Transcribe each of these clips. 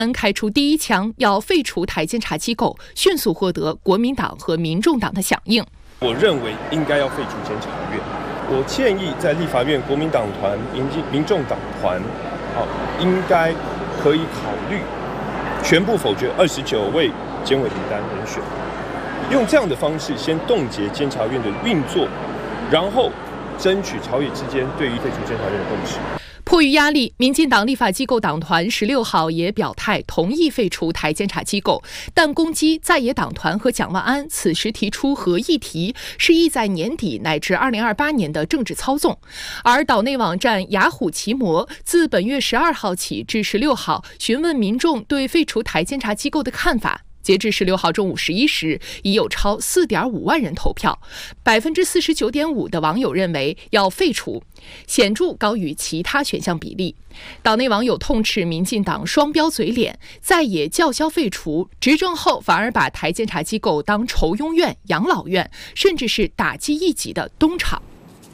开出第一枪，要废除台监察机构，迅速获得国民党和民众党的响应。 我认为应该要废除监察院。我建议在立法院国民党团、民众党团，应该可以考虑全部否决29位监委名单人选，用这样的方式先冻结监察院的运作，然后争取朝野之间对于废除监察院的共识。 迫于压力，民进党立法机构党团16号也表态同意废除台监察机构，但攻击在野党团和蒋万安此时提出合议题，是意在年底乃至2028年的政治操纵。而岛内网站雅虎奇摩自本月12号起至16号询问民众对废除台监察机构的看法。截至16号中午11时，已有超4.5万人投票，49.5%的网友认为要废除，显著高于其他选项比例。岛内网友痛斥民进党双标嘴脸，在野叫嚣废除，执政后反而把台监察机构当酬庸院、养老院，甚至是打击异己的东厂。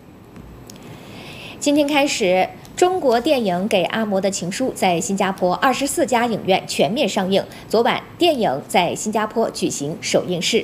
今天开始，中国电影《给阿嬷的情书》在新加坡24家影院全面上映。昨晚，电影在新加坡举行首映式。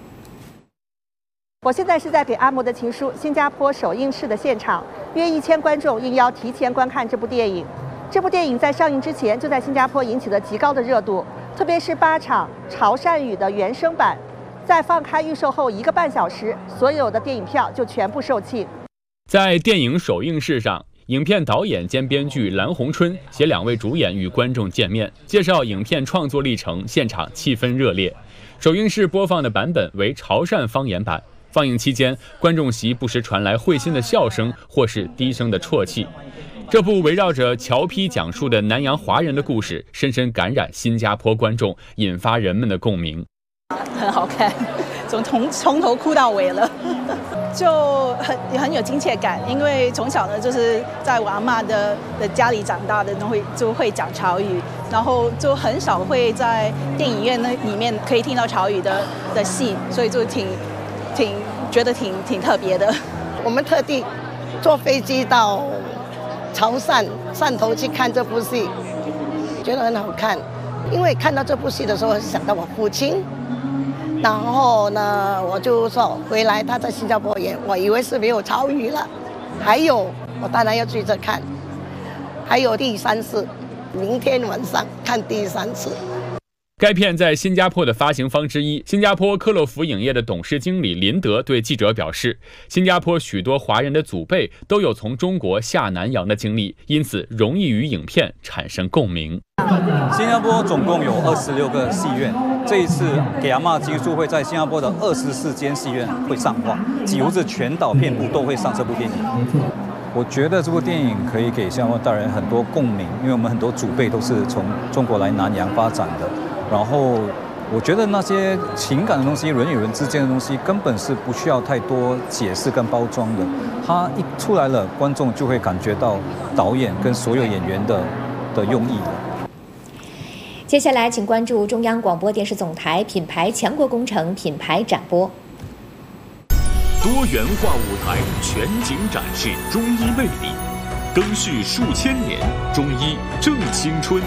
我现在是在《给阿嬷的情书》新加坡首映式的现场，约1000观众应邀提前观看这部电影。这部电影在上映之前就在新加坡引起了极高的热度，特别是8场潮汕语的原声版，在放开预售后1个半小时，所有的电影票就全部售罄。 在电影首映式上，影片导演兼编剧蓝洪春携2位主演与观众见面，介绍影片创作历程，现场气氛热烈。首映式播放的版本为潮汕方言版，放映期间，观众席不时传来会心的笑声或是低声的啜泣。这部围绕着侨批讲述的南洋华人的故事，深深感染新加坡观众，引发人们的共鸣。 很好看，从头哭到尾了。就很有亲切感，因为从小呢就是在我阿嬷的家里长大的，就会讲潮语，然后就很少会在电影院里面可以听到潮语的戏，所以就觉得挺特别的。 我们特地坐飞机到潮汕汕头去看这部戏，觉得很好看，因为看到这部戏的时候想到我父亲。然后呢，我就说回来他在新加坡演，我以为是没有潮语了。还有，我当然要追着看。还有第3次，明天晚上看第3次。 该片在新加坡的发行方之一，新加坡克洛福影业的董事经理林德对记者表示，新加坡许多华人的祖辈都有从中国下南洋的经历，因此容易与影片产生共鸣。 新加坡总共有26个戏院，这一次给阿嬷情书会在新加坡的24间戏院会上画，几乎是全岛遍布都会上这部电影。我觉得这部电影可以给新加坡大人很多共鸣，因为我们很多祖辈都是从中国来南洋发展的。然后我觉得那些情感的东西，人与人之间的东西，根本是不需要太多解释跟包装的。它一出来了，观众就会感觉到导演跟所有演员的用意了。 接下来，请关注中央广播电视总台品牌强国工程品牌展播。 多元化舞台全景展示中医魅力，更续数千年，中医正青春。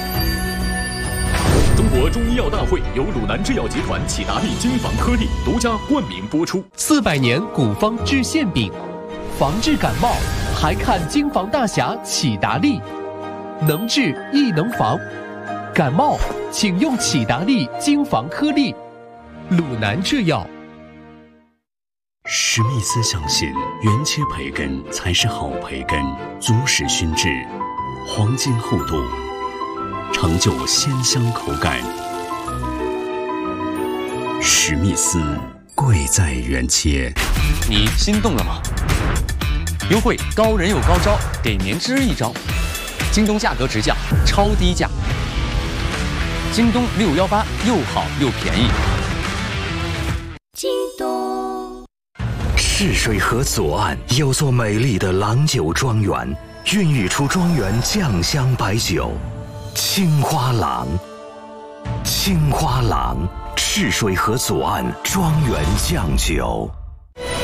中国中医药大会由鲁南制药集团启达利金防颗粒独家冠名播出。 400年古方治馅饼，防治感冒还看金防大侠启达利，能治亦能防。感冒请用启达利金防颗粒。鲁南制药。 史密斯相信原切培根才是好培根，足使熏制，黄金厚度，成就鲜香口感。史密斯，贵在原切。 你心动了吗？优惠高人有高招，给您支一招。京东价格直降，超低价。京东618又好又便宜。 京东。 赤水河左岸有座美丽的郎酒庄园，孕育出庄园酱香白酒。青花郎，青花郎，赤水河左岸庄园酱酒。